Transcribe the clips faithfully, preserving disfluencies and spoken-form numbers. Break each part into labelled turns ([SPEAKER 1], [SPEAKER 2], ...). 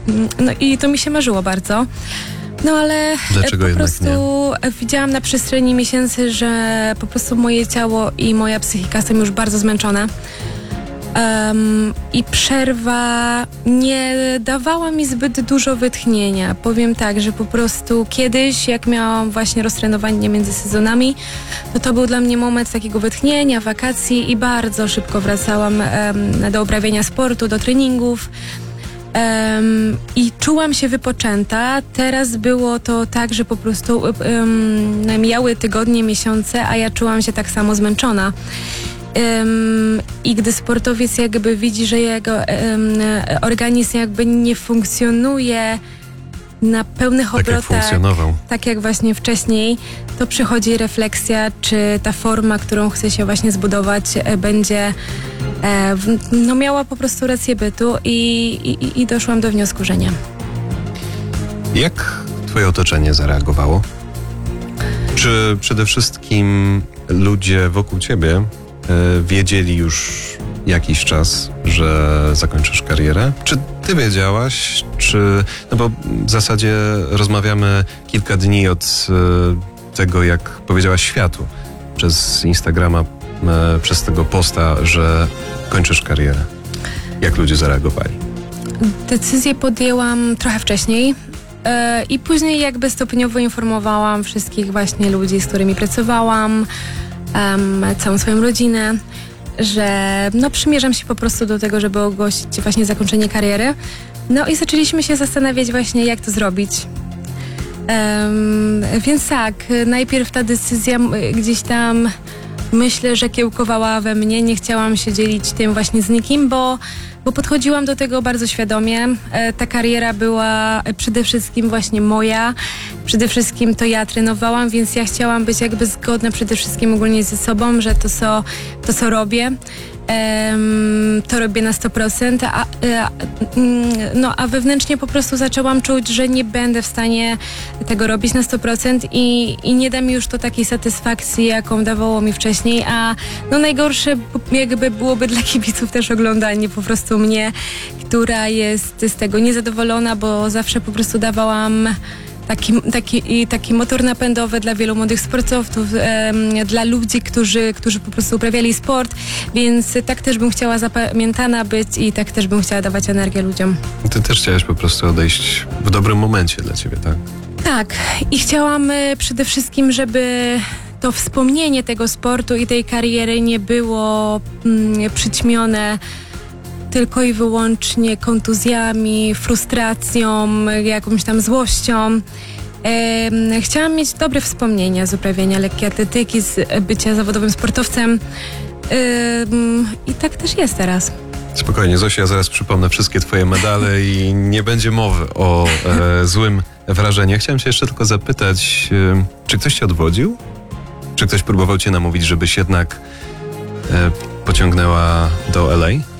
[SPEAKER 1] no i to mi się marzyło bardzo. No ale
[SPEAKER 2] Dlaczego
[SPEAKER 1] po prostu
[SPEAKER 2] nie?
[SPEAKER 1] widziałam na przestrzeni miesięcy, że po prostu moje ciało i moja psychika są już bardzo zmęczone. Um, I przerwa nie dawała mi zbyt dużo wytchnienia. Powiem tak, że po prostu kiedyś, jak miałam właśnie roztrenowanie między sezonami, to to był dla mnie moment takiego wytchnienia, wakacji i bardzo szybko wracałam um, do uprawiania sportu, do treningów. Um, I czułam się wypoczęta. Teraz było to tak, że po prostu um, mijały tygodnie, miesiące, a ja czułam się tak samo zmęczona. Um, I gdy sportowiec jakby widzi, że jego um, organizm jakby nie funkcjonuje na pełnych
[SPEAKER 2] tak
[SPEAKER 1] obrotach,
[SPEAKER 2] jak funkcjonował.
[SPEAKER 1] tak jak właśnie wcześniej, to przychodzi refleksja, czy ta forma, którą chce się właśnie zbudować, będzie e, no miała po prostu rację bytu i, i, i doszłam do wniosku, że nie.
[SPEAKER 2] Jak twoje otoczenie zareagowało? Czy przede wszystkim ludzie wokół ciebie e, wiedzieli już jakiś czas, że zakończysz karierę? Czy ty wiedziałaś, czy... No bo w zasadzie rozmawiamy kilka dni od e, tego, jak powiedziałaś światu przez Instagrama, e, przez tego posta, że kończysz karierę. Jak ludzie zareagowali?
[SPEAKER 1] Decyzję podjęłam trochę wcześniej yy, i później jakby stopniowo informowałam wszystkich właśnie ludzi, z którymi pracowałam, um, całą swoją rodzinę, że no przymierzam się po prostu do tego, żeby ogłosić właśnie zakończenie kariery. No i zaczęliśmy się zastanawiać właśnie, jak to zrobić. Um, więc tak, najpierw ta decyzja gdzieś tam, myślę, że kiełkowała we mnie. Nie chciałam się dzielić tym właśnie z nikim, bo, bo podchodziłam do tego bardzo świadomie. E, ta kariera była przede wszystkim właśnie moja. Przede wszystkim to ja trenowałam, więc ja chciałam być jakby zgodna przede wszystkim ogólnie ze sobą, że to co, to, co robię, Um, to robię na sto procent, a, a, no, a wewnętrznie po prostu zaczęłam czuć, że nie będę w stanie tego robić na sto procent i, i nie da mi już to takiej satysfakcji, jaką dawało mi wcześniej, a no najgorsze jakby byłoby dla kibiców też oglądanie po prostu mnie, która jest z tego niezadowolona, bo zawsze po prostu dawałam Taki, taki, taki motor napędowy dla wielu młodych sportowców, e, dla ludzi, którzy, którzy po prostu uprawiali sport, więc tak też bym chciała zapamiętana być i tak też bym chciała dawać energię ludziom.
[SPEAKER 2] Ty też chciałaś po prostu odejść w dobrym momencie dla ciebie, tak?
[SPEAKER 1] Tak. I chciałam e, przede wszystkim, żeby to wspomnienie tego sportu i tej kariery nie było mm, przyćmione tylko i wyłącznie kontuzjami, frustracją, jakąś tam złością. E, chciałam mieć dobre wspomnienia z uprawiania lekkiej atletyki, z bycia zawodowym sportowcem e, i tak też jest teraz.
[SPEAKER 2] Spokojnie, Zosia, ja zaraz przypomnę wszystkie twoje medale i nie będzie mowy o e, złym wrażeniu. Chciałem cię jeszcze tylko zapytać, e, czy ktoś cię odwodził? Czy ktoś próbował cię namówić, żebyś jednak e, pociągnęła do L A?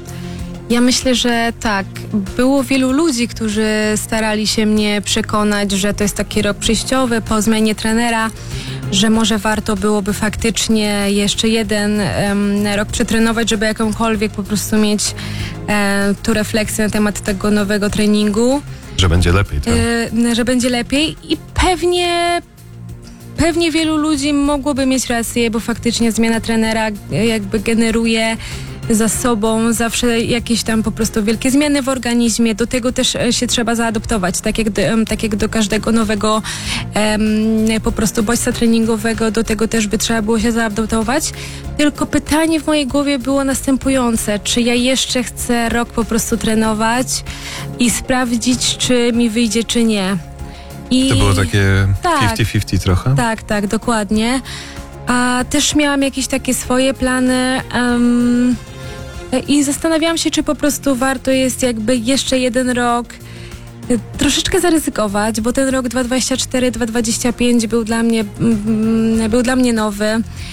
[SPEAKER 1] Ja myślę, że tak. Było wielu ludzi, którzy starali się mnie przekonać, że to jest taki rok przejściowy po zmianie trenera, że może warto byłoby faktycznie jeszcze jeden um, rok przetrenować, żeby jakąkolwiek po prostu mieć um, tu refleksję na temat tego nowego treningu.
[SPEAKER 2] Że będzie lepiej, tak?
[SPEAKER 1] E, że będzie lepiej i pewnie... Pewnie wielu ludzi mogłoby mieć rację, bo faktycznie zmiana trenera jakby generuje za sobą zawsze jakieś tam po prostu wielkie zmiany w organizmie. Do tego też się trzeba zaadoptować, tak jak do, tak jak do każdego nowego em, po prostu bodźca treningowego, do tego też by trzeba było się zaadoptować. Tylko pytanie w mojej głowie było następujące, czy ja jeszcze chcę rok po prostu trenować i sprawdzić, czy mi wyjdzie, czy nie. I
[SPEAKER 2] to było takie
[SPEAKER 1] tak,
[SPEAKER 2] pięćdziesiąt pięćdziesiąt trochę?
[SPEAKER 1] Tak, tak, dokładnie. A też miałam jakieś takie swoje plany um, i zastanawiałam się, czy po prostu warto jest jakby jeszcze jeden rok troszeczkę zaryzykować, bo ten rok dwa tysiące dwudziesty czwarty dwa tysiące dwudziesty piąty był dla mnie, mm, był dla mnie nowy.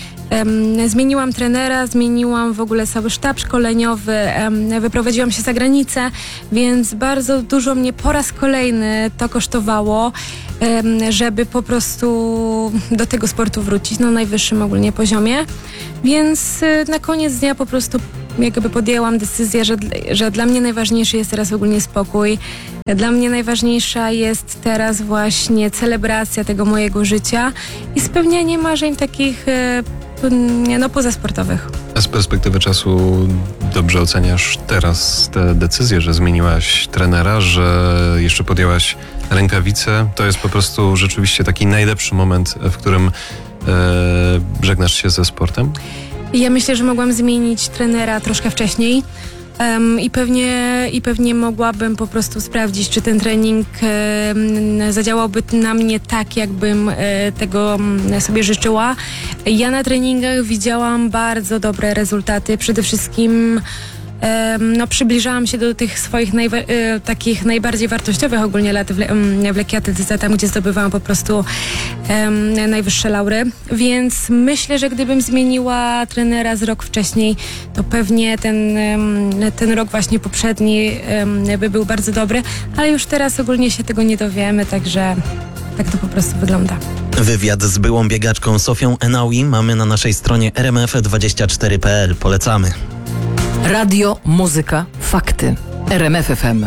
[SPEAKER 1] Um, zmieniłam trenera, zmieniłam w ogóle cały sztab szkoleniowy, um, wyprowadziłam się za granicę, więc bardzo dużo mnie po raz kolejny to kosztowało, um, żeby po prostu do tego sportu wrócić na najwyższym ogólnie poziomie, więc y, na koniec dnia po prostu jakby podjęłam decyzję, że, że dla mnie najważniejszy jest teraz ogólnie spokój Dla mnie najważniejsza jest teraz właśnie celebracja tego mojego życia i spełnianie marzeń takich e, no, pozasportowych.
[SPEAKER 2] A z perspektywy czasu dobrze oceniasz teraz tę decyzję, że zmieniłaś trenera, że jeszcze podjęłaś rękawice? To jest po prostu rzeczywiście taki najlepszy moment, w którym e, żegnasz się ze sportem?
[SPEAKER 1] Ja myślę, że mogłam zmienić trenera troszkę wcześniej. Um, i, pewnie, I pewnie mogłabym po prostu sprawdzić, czy ten trening e, zadziałałby na mnie tak, jakbym e, tego m, sobie życzyła. Ja na treningach widziałam bardzo dobre rezultaty. Przede wszystkim e, no, przybliżałam się do tych swoich najwa- e, takich najbardziej wartościowych ogólnie lat w, le- w lekkiej atletyce, tam gdzie zdobywałam po prostu e, najwyższe laury. Więc myślę, że gdybym zmieniła trenera z rok wcześniej, to pewnie ten, ten rok właśnie poprzedni by był bardzo dobry, ale już teraz ogólnie się tego nie dowiemy, także tak to po prostu wygląda.
[SPEAKER 3] Wywiad z byłą biegaczką Sofią Enaui mamy na naszej stronie r m f dwadzieścia cztery kropka p l. Polecamy.
[SPEAKER 4] Radio, muzyka, fakty. R M F F M.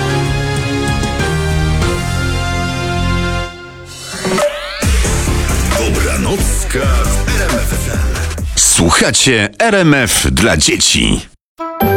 [SPEAKER 5] Dobranocka w R M F F M. Słuchacie R M F dla dzieci.